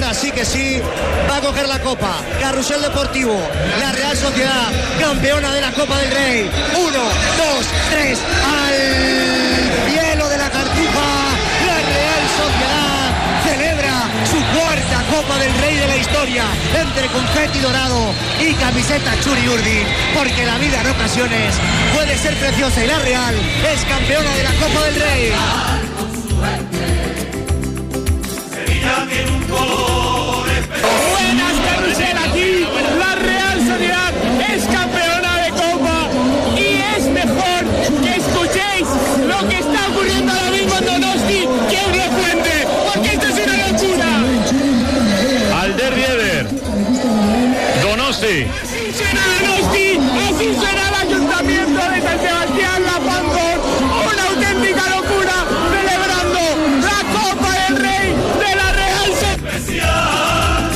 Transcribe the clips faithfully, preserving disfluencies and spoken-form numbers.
ahora sí que sí va a coger la copa. Carrusel Deportivo, la Real Sociedad, campeona de la Copa del Rey. Uno, dos, tres, al cielo de la Cartuja. La Real Sociedad celebra su cuarta Copa del Rey de la historia, entre confeti dorado y camiseta Churi Urdi, porque la vida en ocasiones puede ser preciosa y la Real es campeona de la Copa del Rey. Buenas, Carrusel, aquí la Real Sociedad es campeona de Copa y es mejor que escuchéis lo que está ocurriendo ahora mismo en Donosti que os lo cuente, porque esto es una locura. Alder Dieder, Donosti. Así suena Donosti, así suena el Ayuntamiento de San Sebastián, La Panzón, una auténtica locura, celebrando la Copa del Rey de la Real Sociedad.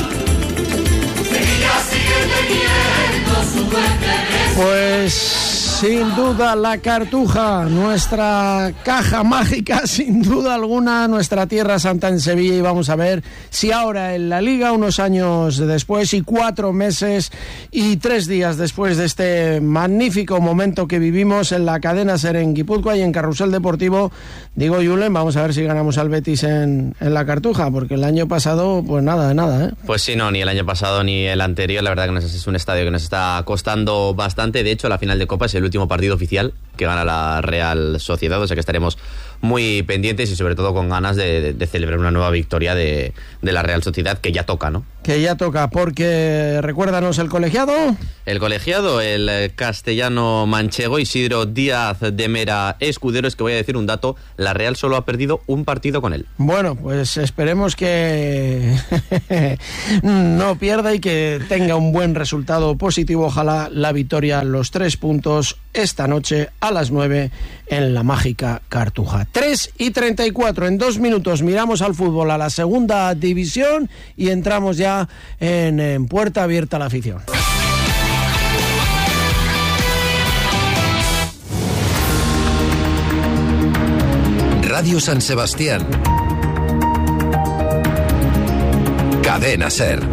Pues sin duda la Cartuja, nuestra caja mágica, sin duda alguna, nuestra tierra santa en Sevilla, y vamos a ver si ahora en la Liga, unos años después y cuatro meses y tres días después de este magnífico momento que vivimos en la cadena SER en Guipúzcoa y en Carrusel Deportivo, digo, Julen, vamos a ver si ganamos al Betis en, en la Cartuja, porque el año pasado, pues nada, de nada, ¿eh? Pues sí, no, ni el año pasado ni el anterior, la verdad que nos, es un estadio que nos está costando bastante. De hecho, la final de Copa es el último partido oficial que gana la Real Sociedad, o sea que estaremos muy pendientes y sobre todo con ganas de, de, de celebrar una nueva victoria de, de la Real Sociedad, que ya toca, ¿no? Que ya toca, porque recuérdanos el colegiado. El colegiado, el castellano manchego, Isidro Díaz de Mera Escudero. Es que voy a decir un dato, la Real solo ha perdido un partido con él. Bueno, pues esperemos que no pierda y que tenga un buen resultado positivo. Ojalá la victoria, los tres puntos esta noche a las nueve en la mágica Cartuja. tres y treinta y cuatro, en dos minutos miramos al fútbol, a la segunda división, y entramos ya en, en puerta abierta a la afición. Radio San Sebastián. Cadena SER.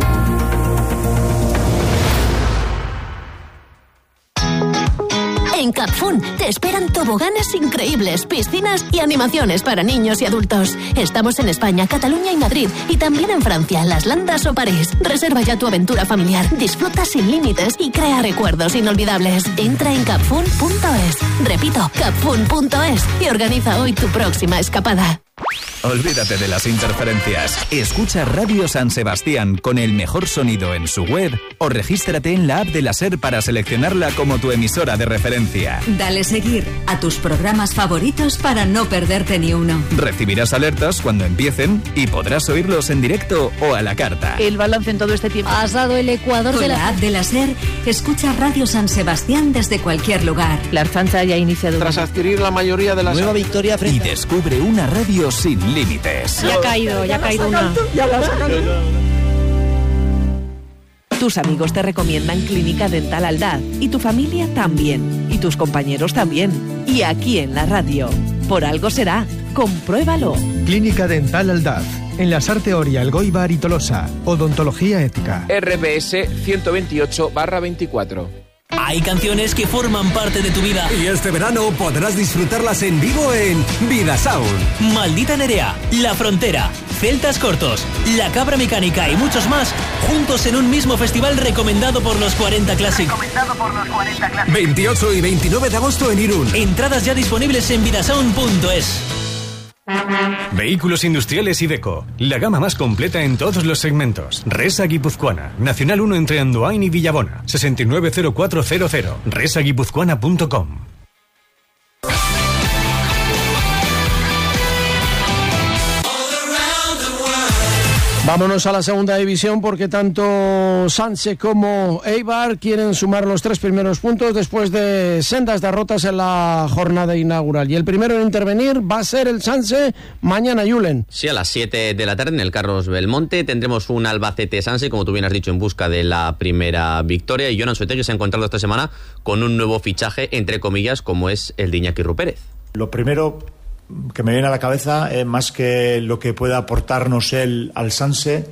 En Capfun te esperan toboganes increíbles, piscinas y animaciones para niños y adultos. Estamos en España, Cataluña y Madrid, y también en Francia, Las Landas o París. Reserva ya tu aventura familiar, disfruta sin límites y crea recuerdos inolvidables. Entra en capfun punto es. Repito, capfun punto es, y organiza hoy tu próxima escapada. Olvídate de las interferencias. Escucha Radio San Sebastián con el mejor sonido en su web o regístrate en la app de la SER para seleccionarla como tu emisora de referencia. Dale seguir a tus programas favoritos para no perderte ni uno. Recibirás alertas cuando empiecen y podrás oírlos en directo o a la carta. El balance en todo este tiempo. Has dado el ecuador con de la... la app de la SER. Escucha Radio San Sebastián desde cualquier lugar. La Archancha ya ha iniciado. Tras adquirir la mayoría de las... Nueva victoria frente... Y descubre una radio sin límites. Ya ha caído, ya ha caído una. Ya la sacan. Tus amigos te recomiendan Clínica Dental Aldaz y tu familia también, y tus compañeros también, y aquí en la radio. Por algo será. Compruébalo. Clínica Dental Aldaz, en la Sarte Oria, Elgoibar y Tolosa. Odontología ética. R B S ciento veintiocho barra veinticuatro. Hay canciones que forman parte de tu vida. Y este verano podrás disfrutarlas en vivo en Vida Sound. Maldita Nerea, La Frontera, Celtas Cortos, La Cabra Mecánica y muchos más, juntos en un mismo festival recomendado por los cuarenta Classic. Recomendado por los cuarenta Classic. veintiocho y veintinueve de agosto en Irún. Entradas ya disponibles en vidasound punto es. Vehículos industriales Iveco, la gama más completa en todos los segmentos. Resa Guipuzcoana, Nacional uno entre Andoain y Villabona, sesenta y nueve cero cuatro cero cero, resa guipuzcoana punto com. Vámonos a la segunda división, porque tanto Sanse como Eibar quieren sumar los tres primeros puntos después de sendas derrotas en la jornada inaugural. Y el primero en intervenir va a ser el Sanse mañana, Julen. Sí, a las siete de la tarde en el Carlos Belmonte tendremos un Albacete-Sanse, como tú bien has dicho, en busca de la primera victoria. Y Jonan Soetegui se ha encontrado esta semana con un nuevo fichaje, entre comillas, como es el de Iñaki Rupérez. Lo primero que me viene a la cabeza, eh, más que lo que pueda aportarnos él al Sanse,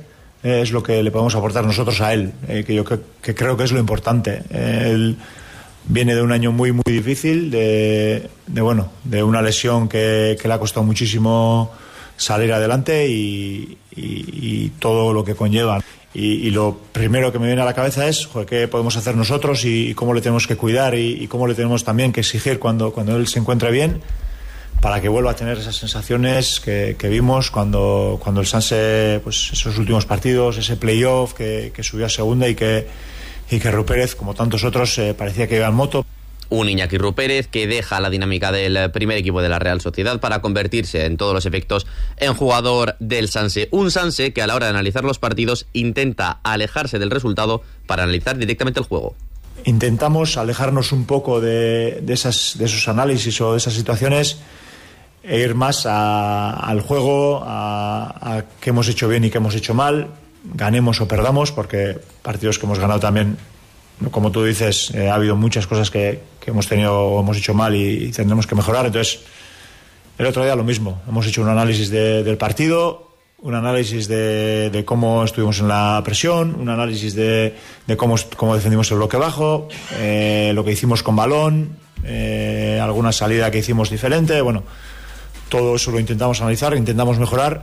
eh, es lo que le podemos aportar nosotros a él, eh, que yo que, que creo que es lo importante. Eh, él viene de un año muy muy difícil, de, de bueno, de una lesión que, que le ha costado muchísimo salir adelante y, y, y todo lo que conlleva. Y, y lo primero que me viene a la cabeza es, joder, qué podemos hacer nosotros y, y cómo le tenemos que cuidar y, y cómo le tenemos también que exigir cuando, cuando él se encuentre bien, para que vuelva a tener esas sensaciones que, que vimos cuando, cuando el Sanse, pues esos últimos partidos, ese playoff que, que subió a segunda y que, y que Rupérez, como tantos otros, eh, parecía que iba en moto. Un Iñaki Rupérez que deja la dinámica del primer equipo de la Real Sociedad para convertirse en todos los efectos en jugador del Sanse. Un Sanse que a la hora de analizar los partidos intenta alejarse del resultado para analizar directamente el juego. Intentamos alejarnos un poco de, de, esas, de esos análisis o de esas situaciones e ir más a, al juego, a, a qué hemos hecho bien y qué hemos hecho mal, ganemos o perdamos, porque partidos que hemos ganado también, como tú dices, eh, ha habido muchas cosas que, que hemos tenido o hemos hecho mal y, y tendremos que mejorar. Entonces, el otro día lo mismo, hemos hecho un análisis de, del partido, un análisis de, de cómo estuvimos en la presión, un análisis de, de cómo, cómo defendimos el bloque bajo, eh, lo que hicimos con balón, eh, alguna salida que hicimos diferente. Bueno, todo eso lo intentamos analizar, intentamos mejorar,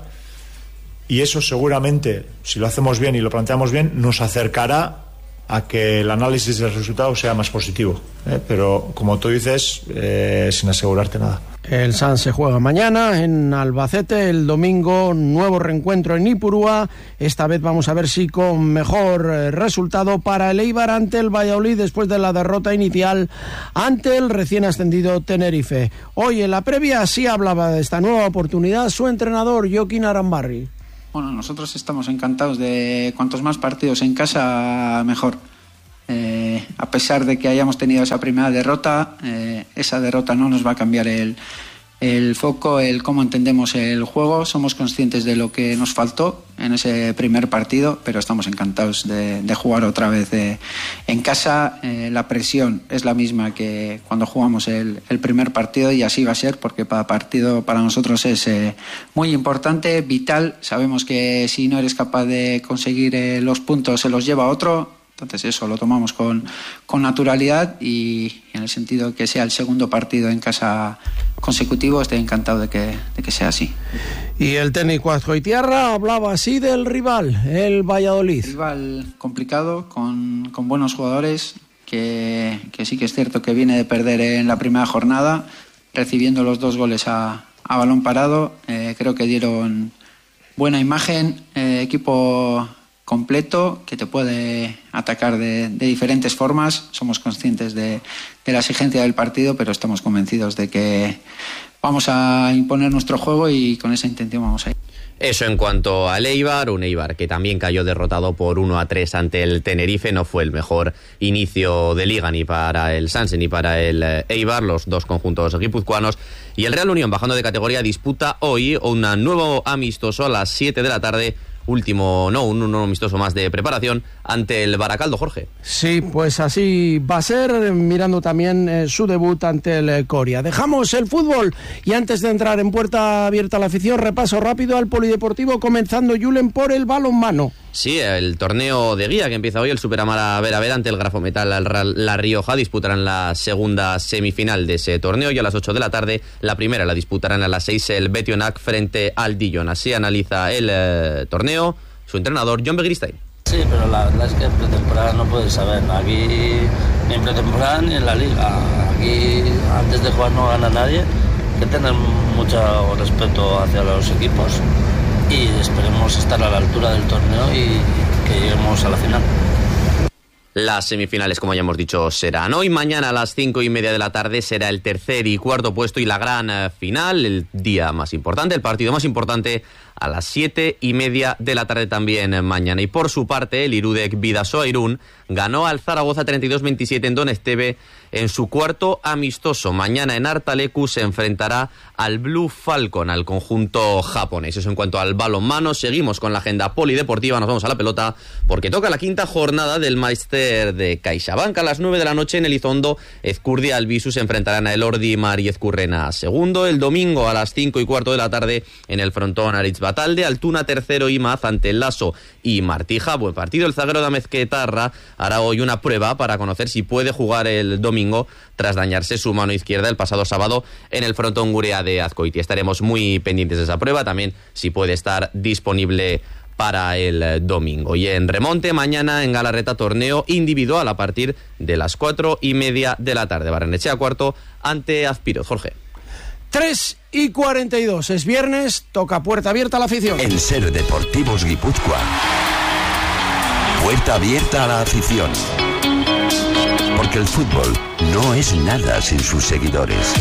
y eso seguramente, si lo hacemos bien y lo planteamos bien, nos acercará a que el análisis del resultado sea más positivo, ¿eh? Pero como tú dices, eh, sin asegurarte nada. El Sanse juega mañana en Albacete, el domingo nuevo reencuentro en Ipurúa. Esta vez vamos a ver si con mejor resultado para el Eibar ante el Valladolid después de la derrota inicial ante el recién ascendido Tenerife. Hoy en la previa sí hablaba de esta nueva oportunidad su entrenador Joaquín Arambarri. Bueno, nosotros estamos encantados de cuantos más partidos en casa, mejor. Eh, a pesar de que hayamos tenido esa primera derrota, eh, esa derrota no nos va a cambiar el, el foco, el cómo entendemos el juego. Somos conscientes de lo que nos faltó en ese primer partido, pero estamos encantados de, de jugar otra vez de, en casa. Eh, la presión es la misma que cuando jugamos el, el primer partido, y así va a ser, porque cada partido para nosotros es eh, muy importante, vital. Sabemos que si no eres capaz de conseguir eh, los puntos, se los lleva otro. Entonces eso lo tomamos con, con naturalidad, y en el sentido que sea el segundo partido en casa consecutivo, estoy encantado de que, de que sea así. Y el técnico Azcoitiarra hablaba así del rival, el Valladolid. Rival complicado, con, con buenos jugadores, que, que sí que es cierto que viene de perder en la primera jornada, recibiendo los dos goles a, a balón parado. Eh, creo que dieron buena imagen, eh, equipo completo que te puede atacar de, de diferentes formas. Somos conscientes de, de la exigencia del partido, pero estamos convencidos de que vamos a imponer nuestro juego y con esa intención vamos a ir. Eso en cuanto al Eibar, un Eibar que también cayó derrotado por uno a tres ante el Tenerife. No fue el mejor inicio de liga ni para el Sanse ni para el Eibar, los dos conjuntos guipuzcoanos. Y el Real Unión, bajando de categoría, disputa hoy un nuevo amistoso a las siete de la tarde. Último, no, un, un amistoso más de preparación ante el Baracaldo, Jorge. Sí, pues así va a ser, mirando también eh, su debut ante el eh, Coria. Dejamos el fútbol y antes de entrar en puerta abierta a la afición, repaso rápido al polideportivo, comenzando, Julen, por el balonmano. Sí, el torneo de guía que empieza hoy, el Superamara Vera Vera ante el Grafometal La Rioja, disputarán la segunda semifinal de ese torneo, y a las ocho de la tarde la primera la disputarán a las seis el Betionac frente al Dijon. Así analiza el eh, torneo su entrenador John Begristain. Sí, pero la verdad es que en pretemporada no puedes saber, aquí ni en pretemporada ni en la liga, aquí antes de jugar no gana nadie, hay que tener mucho respeto hacia los equipos y esperemos estar a la altura del torneo y que lleguemos a la final. Las semifinales, como ya hemos dicho, serán hoy. Mañana a las cinco y media de la tarde será el tercer y cuarto puesto y la gran final, el día más importante, el partido más importante, a las siete y media de la tarde también mañana. Y por su parte, el Irudek Bidasoa Irún ganó al Zaragoza treinta y dos veintisiete en Don Esteve en su cuarto amistoso. Mañana en Artalecu se enfrentará al Blue Falcon, al conjunto japonés. Eso en cuanto al balonmano. Seguimos con la agenda polideportiva, nos vamos a la pelota porque toca la quinta jornada del Meister de CaixaBank. A las nueve de la noche en Elizondo, Ezcurdia Albisu se enfrentarán a Elordi Mar y Ezcurrena segundo. El domingo a las cinco y cuarto de la tarde en el frontón Aritz Batalde, Altuna tercero, Imaz ante el Lasso y Martija. Buen partido. El zaguero de Amezquetarra hará hoy una prueba para conocer si puede jugar el domingo tras dañarse su mano izquierda el pasado sábado en el frontón Gurea de Azcoitia. Estaremos muy pendientes de esa prueba, también si puede estar disponible para el domingo. Y en remonte, mañana en Galarreta, torneo individual a partir de las cuatro y media de la tarde. Barrenechea cuarto ante Azpiroz. Jorge. tres y cuarenta y dos, es viernes, toca puerta abierta a la afición. En Ser Deportivos Guipúzcoa, puerta abierta a la afición. Porque el fútbol no es nada sin sus seguidores.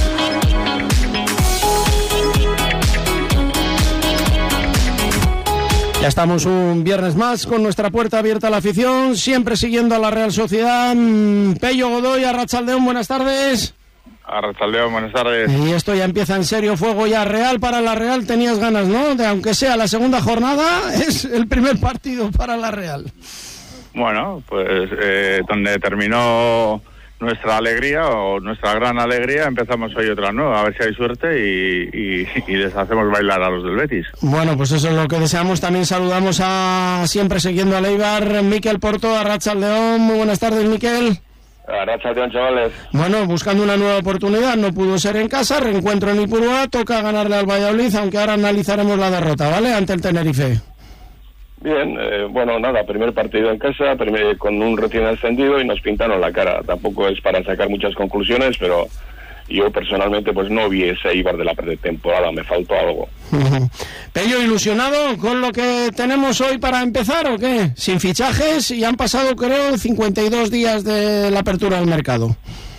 Ya estamos un viernes más con nuestra puerta abierta a la afición, siempre siguiendo a la Real Sociedad. Pello Godoy, Arratsaldeón, buenas tardes. Arratsaldeón, buenas tardes. Y esto ya empieza en serio, fuego ya real para la Real. Tenías ganas, ¿no? De aunque sea la segunda jornada, es el primer partido para la Real. Bueno, pues eh, donde terminó nuestra alegría o nuestra gran alegría, empezamos hoy otra nueva, a ver si hay suerte y, y, y les hacemos bailar a los del Betis. Bueno, pues eso es lo que deseamos. También saludamos a, siempre siguiendo al Eibar, Miquel Porto, Arratsaldeón. Muy buenas tardes, Miquel. Arratsaldeón, chavales. Bueno, buscando una nueva oportunidad, no pudo ser en casa, reencuentro en Ipurúa, toca ganarle al Valladolid, aunque ahora analizaremos la derrota, ¿vale? Ante el Tenerife. Bien, eh, bueno, nada, primer partido en casa, primer, con un recién ascendido y nos pintaron la cara. Tampoco es para sacar muchas conclusiones, pero yo personalmente pues no vi ese Eibar de la pretemporada, me faltó algo. Uh-huh. Pello, ¿ilusionado con lo que tenemos hoy para empezar o qué? Sin fichajes y han pasado, creo, cincuenta y dos días de la apertura del mercado.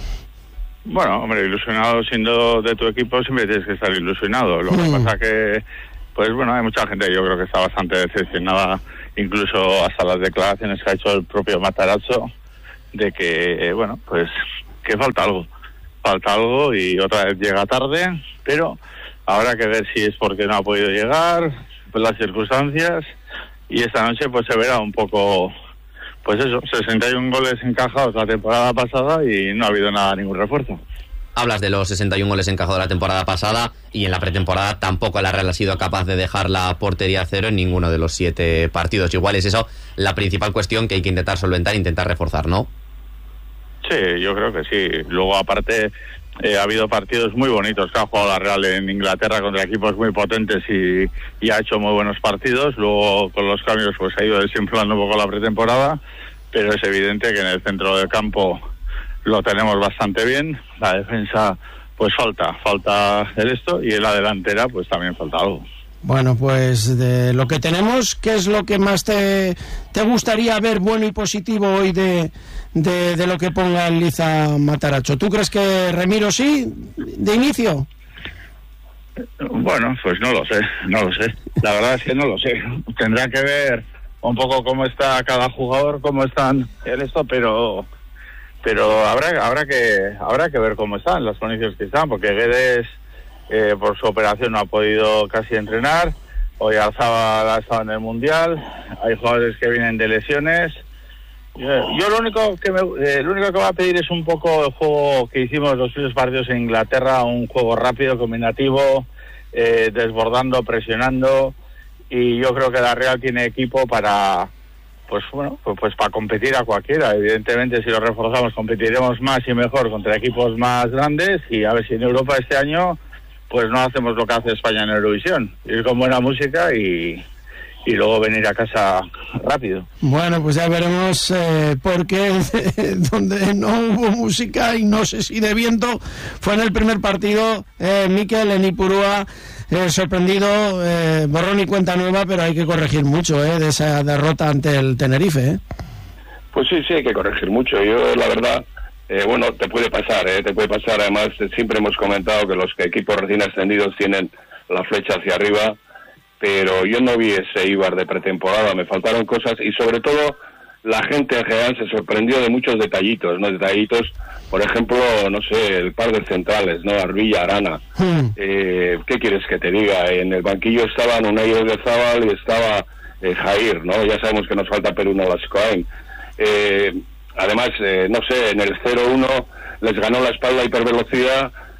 Bueno, hombre, ilusionado siendo de tu equipo siempre tienes que estar ilusionado. Lo que uh-huh. pasa que... Pues bueno, hay mucha gente, yo creo que está bastante decepcionada, incluso hasta las declaraciones que ha hecho el propio Matarazzo, de que, eh, bueno, pues que falta algo, falta algo y otra vez llega tarde, pero habrá que ver si es porque no ha podido llegar, pues las circunstancias, y esta noche pues se verá un poco, pues eso, sesenta y uno goles encajados la temporada pasada y no ha habido nada, ningún refuerzo. Hablas de los sesenta y uno goles encajados la temporada pasada y en la pretemporada tampoco la Real ha sido capaz de dejar la portería a cero en ninguno de los siete partidos. Igual es eso la principal cuestión que hay que intentar solventar e intentar reforzar, ¿no? Sí, yo creo que sí. Luego, aparte, eh, ha habido partidos muy bonitos que ha jugado la Real en Inglaterra contra equipos muy potentes y, y ha hecho muy buenos partidos. Luego, con los cambios, pues ha ido desinflando un poco la pretemporada, pero es evidente que en el centro del campo lo tenemos bastante bien, la defensa pues falta, falta el esto y en la delantera pues también falta algo. Bueno, pues de lo que tenemos, ¿qué es lo que más te, te gustaría ver bueno y positivo hoy de, de, de lo que ponga el Liza Matarazzo? ¿Tú crees que Remiro sí, de inicio? Bueno, pues no lo sé, no lo sé, la verdad es que no lo sé, tendrá que ver un poco cómo está cada jugador, cómo están en esto, pero... pero habrá habrá que habrá que ver cómo están las condiciones que están, porque Guedes eh, por su operación no ha podido casi entrenar, hoy Alzaba ha estado en el Mundial, hay jugadores que vienen de lesiones. Yo, yo lo único que me eh, lo único que voy a pedir es un poco el juego que hicimos los primeros partidos en Inglaterra, un juego rápido, combinativo, eh, desbordando, presionando, y yo creo que la Real tiene equipo para pues bueno, pues, pues para competir a cualquiera. Evidentemente, si lo reforzamos, competiremos más y mejor contra equipos más grandes, y a ver si en Europa este año pues no hacemos lo que hace España en Eurovisión, ir con buena música y, y luego venir a casa rápido. Bueno, pues ya veremos eh, porque donde no hubo música y no sé si de viento fue en el primer partido, eh, Miquel, en Ipurúa. Eh, sorprendido, eh, borrón y cuenta nueva, pero hay que corregir mucho eh, de esa derrota ante el Tenerife. ¿eh? Pues sí, sí, hay que corregir mucho. Yo, la verdad, eh, bueno, te puede pasar, eh, te puede pasar. Además, siempre hemos comentado que los equipos recién ascendidos tienen la flecha hacia arriba, pero yo no vi ese Eibar de pretemporada, me faltaron cosas y sobre todo la gente en general se sorprendió de muchos detallitos, ¿no? Detallitos, por ejemplo, no sé, el par de centrales, ¿no? Arbilla, Arana. Hmm. Eh, ¿Qué quieres que te diga? En el banquillo estaban Unai Oyarzabal y estaba eh, Jair, ¿no? Ya sabemos que nos falta Perú Nolascoain. Eh, además, eh, no sé, en el cero uno les ganó la espalda hipervelocidad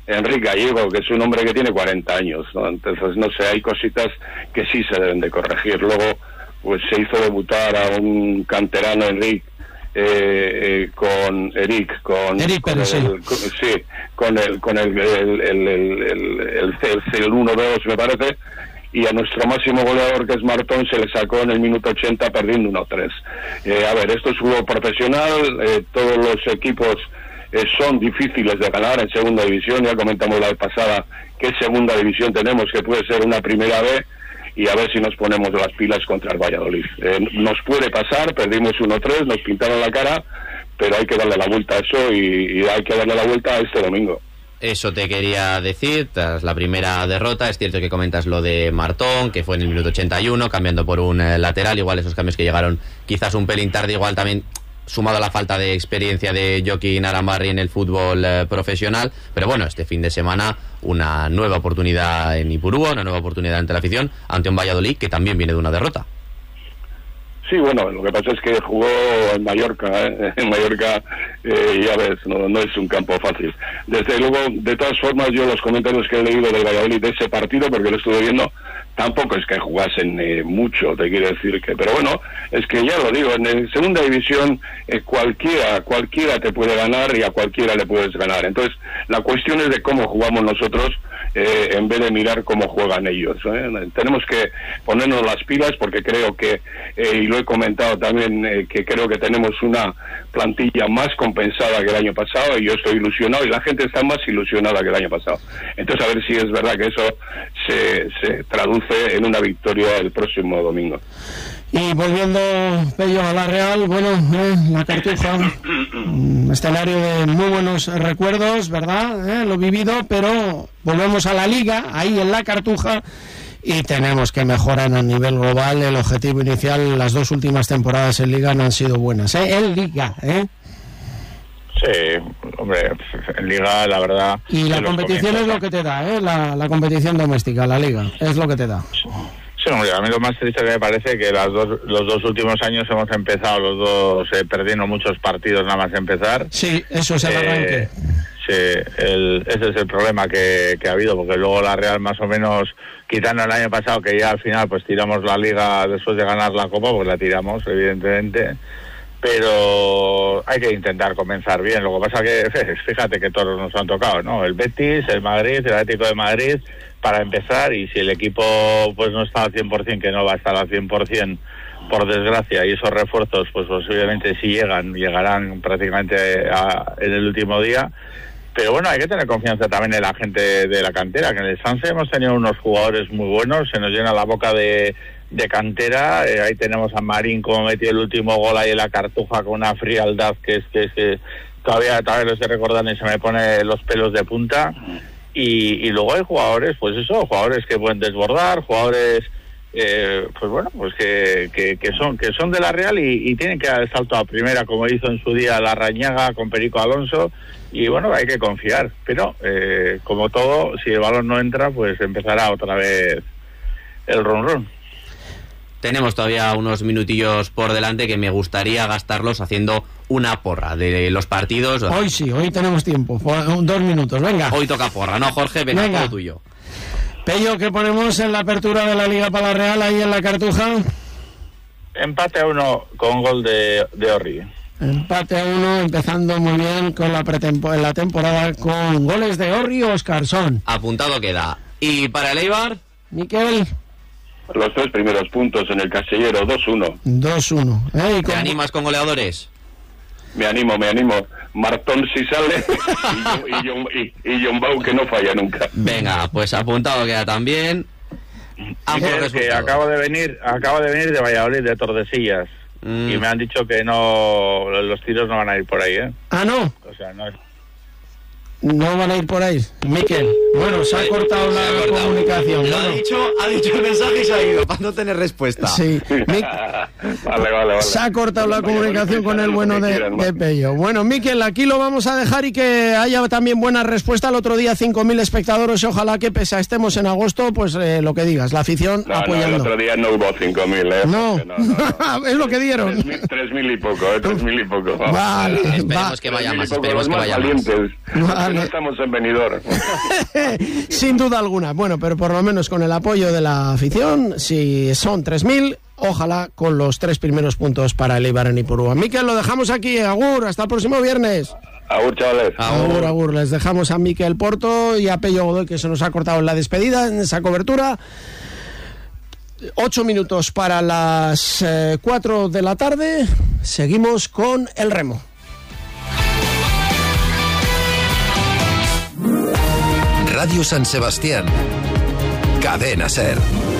Enrique Gallego, que es un hombre que tiene cuarenta años, ¿no? Entonces, no sé, hay cositas que sí se deben de corregir. Luego, pues se hizo debutar a un canterano, Enrique, eh, eh, con Eric, con, Eric, con pero el, sí. con, sí, con el con el el el el, el, el, el uno dos me parece, y a nuestro máximo goleador, que es Martón, se le sacó en el minuto ochenta perdiendo uno tres. Eh, a ver, esto es fútbol profesional, eh, todos los equipos eh, son difíciles de ganar en segunda división. Ya comentamos la vez pasada qué segunda división tenemos, que puede ser una primera B, y a ver si nos ponemos las pilas contra el Valladolid. Eh, nos puede pasar, perdimos uno tres, nos pintaron la cara, pero hay que darle la vuelta a eso, y, y hay que darle la vuelta a este domingo. Eso te quería decir, tras la primera derrota. Es cierto que comentas lo de Martón, que fue en el minuto ochenta y uno, cambiando por un eh, lateral. Igual esos cambios que llegaron quizás un pelín tarde, igual también sumado a la falta de experiencia de Joaquín Arambarri en el fútbol eh, profesional. Pero bueno, este fin de semana una nueva oportunidad en Ipurúa, una nueva oportunidad ante la afición, ante un Valladolid que también viene de una derrota. Sí, bueno, lo que pasa es que jugó en Mallorca, ¿eh? En Mallorca, eh, ya ves, no, no es un campo fácil. Desde luego, de todas formas, yo los comentarios que he leído del Valladolid de ese partido, porque lo estuve viendo, tampoco es que jugasen eh, mucho, te quiero decir que, pero bueno, es que ya lo digo, en el segunda división eh, cualquiera, cualquiera te puede ganar, y a cualquiera le puedes ganar. Entonces, la cuestión es de cómo jugamos nosotros, eh, en vez de mirar cómo juegan ellos, ¿eh? Tenemos que ponernos las pilas, porque creo que, eh, y lo he comentado también, eh, que creo que tenemos una plantilla más compensada que el año pasado, y yo estoy ilusionado, y la gente está más ilusionada que el año pasado. Entonces, a ver si es verdad que eso se, se traduce en una victoria el próximo domingo. Y volviendo, Pello, a la Real, bueno, eh, la Cartuja, un escenario de muy buenos recuerdos, ¿verdad? Eh, lo vivido, pero volvemos a la Liga, ahí en la Cartuja, y tenemos que mejorar a nivel global. El objetivo inicial, las dos últimas temporadas en Liga no han sido buenas, ¿eh? En Liga, ¿eh? Sí, hombre, en Liga, la verdad... Y la competición es lo que te da, ¿eh? La, la competición doméstica, la Liga, es lo que te da. Sí, hombre, a mí lo más triste que me parece que las dos, los dos últimos años hemos empezado los dos eh, perdiendo muchos partidos nada más empezar. Sí, eso es el arranque. Eh, sí, el, ese es el problema que, que ha habido, porque luego la Real más o menos, quitando el año pasado, que ya al final pues tiramos la Liga después de ganar la Copa, pues la tiramos, evidentemente, pero hay que intentar comenzar bien. Lo que pasa que, fíjate que todos nos han tocado, ¿no? El Betis, el Madrid, el Atlético de Madrid, para empezar, y si el equipo pues no está al cien por ciento, que no va a estar al cien por ciento, por desgracia, y esos refuerzos pues posiblemente si llegan, llegarán prácticamente a, en el último día. Pero bueno, hay que tener confianza también en la gente de la cantera, que en el Sanse hemos tenido unos jugadores muy buenos, se nos llena la boca de, de cantera. Eh, ahí tenemos a Marín, como metió el último gol ahí en la Cartuja, con una frialdad que es que, es que todavía, todavía lo estoy recordando y se me pone los pelos de punta. Y, y luego hay jugadores, pues eso, jugadores que pueden desbordar, jugadores, eh, pues bueno, pues que, que, que son que son de la Real y, y tienen que dar el salto a primera, como hizo en su día Larrañaga con Perico Alonso. Y bueno, hay que confiar, pero eh, como todo, si el balón no entra, pues empezará otra vez el ron-ron. Tenemos todavía unos minutillos por delante que me gustaría gastarlos haciendo una porra de los partidos. Hoy sí, hoy tenemos tiempo, dos minutos, venga. Hoy toca porra, ¿no, Jorge? Venga, venga. Todo tuyo. Pello, ¿qué ponemos en la apertura de la Liga para la Real ahí en la Cartuja? Empate a uno con gol de, de Orri. Empate a uno, empezando muy bien con la pretempo- en la temporada con goles de Orri y Oscarsson. Apuntado queda. ¿Y para el Eibar? Miquel. Los tres primeros puntos en el casillero, dos uno. dos uno. ¿Eh? ¿Te animas con goleadores? Me animo, me animo. Martón si sale y, John, y, y John Bau, que no falla nunca. Venga, pues apuntado queda también. Es que acabo de venir, acabo de venir de Valladolid, de Tordesillas, mm. y me han dicho que no, los tiros no van a ir por ahí, ¿eh? Ah, ¿no? O sea, no es... No van a ir por ahí, Miquel. Bueno, se ha cortado la se cortado. comunicación. Lo ¿no? ha dicho, ha dicho el mensaje y se ha ido para no tener respuesta. Sí. Mic... vale, vale, vale. Se ha cortado la comunicación con el bueno de, de Pello. Bueno, Miquel, aquí lo vamos a dejar y que haya también buena respuesta. El otro día cinco mil espectadores. Ojalá que pese a estemos en agosto, pues eh, lo que digas, la afición no, apoyando. No, el otro día no hubo cinco mil, ¿eh? No, no, no, no. es lo que dieron. Tres mil y poco, ¿eh? Tres mil y poco. Vamos. Vale, esperemos va. que vaya más, poco, esperemos que más vaya valientes. más. Vale. no estamos en Benidorm. Sin duda alguna. Bueno, pero por lo menos con el apoyo de la afición, si son tres mil, ojalá con los tres primeros puntos para el Eibar en Ipurúa. Miquel, lo dejamos aquí. Agur, hasta el próximo viernes. Agur, chavales. Agur, agur. Les dejamos a Miquel Porto y a Pello Godoy, que se nos ha cortado en la despedida, en esa cobertura. Ocho minutos para las eh, cuatro de la tarde. Seguimos con el remo. Radio San Sebastián. Cadena SER.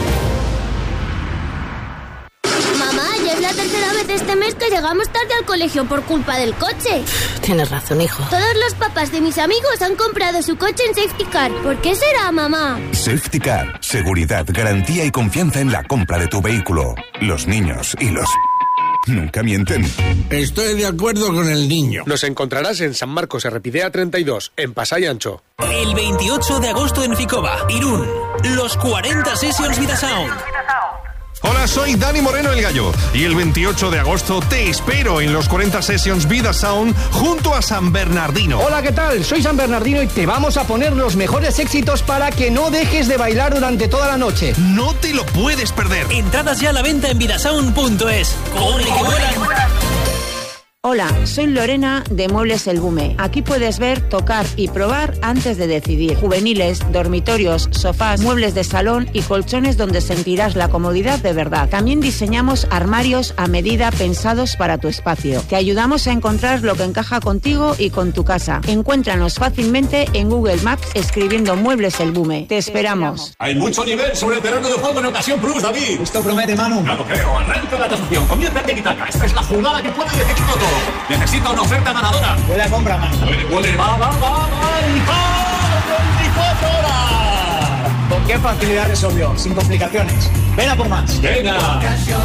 Mamá, ya es la tercera vez este mes que llegamos tarde al colegio por culpa del coche. Tienes razón, hijo. Todos los papás de mis amigos han comprado su coche en Safety Car. ¿Por qué será, mamá? Safety Car. Seguridad, garantía y confianza en la compra de tu vehículo. Los niños y los... nunca mienten. Estoy de acuerdo con el niño. Nos encontrarás en San Marcos Errepidea treinta y dos, en Pasay Ancho. El veintiocho de agosto en Ficoba, Irún. Los cuarenta Sessions Vida Sound. Hola, soy Dani Moreno el Gallo y el veintiocho de agosto te espero en los cuarenta Sessions Vida Sound junto a San Bernardino. Hola, ¿qué tal? Soy San Bernardino y te vamos a poner los mejores éxitos para que no dejes de bailar durante toda la noche. No te lo puedes perder. Entradas ya a la venta en vidasound punto es. ¡Corre, que vuelan! Hola, soy Lorena de Muebles El Bume. Aquí puedes ver, tocar y probar antes de decidir. Juveniles, dormitorios, sofás, muebles de salón y colchones donde sentirás la comodidad de verdad. También diseñamos armarios a medida pensados para tu espacio. Te ayudamos a encontrar lo que encaja contigo y con tu casa. Encuéntranos fácilmente en Google Maps escribiendo Muebles El Bume. Te esperamos. Hay mucho nivel sobre el terreno de juego en Ocasión Plus, David. Esto promete, Manu. No lo creo. Arranca la tasación. Comienza el tiki-taka. Esta es la jugada que puede decir todo. Necesito una oferta ganadora. Huele a compra, Manu. Huele, huele. Va, va, va, va. veinticuatro horas. ¿Con qué facilidad resolvió? Sin complicaciones. Ven a por más. Venga.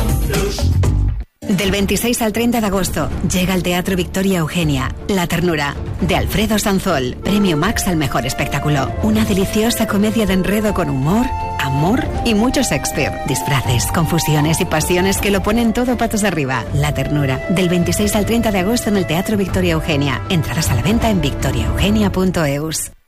Del veintiséis al treinta de agosto llega al Teatro Victoria Eugenia La Ternura, de Alfredo Sanzol, Premio Max al mejor espectáculo. Una deliciosa comedia de enredo con humor, amor y mucho Shakespeare. Disfraces, confusiones y pasiones que lo ponen todo patas arriba. La Ternura, del veintiséis al treinta de agosto en el Teatro Victoria Eugenia. Entradas a la venta en victoria eugenia punto eus.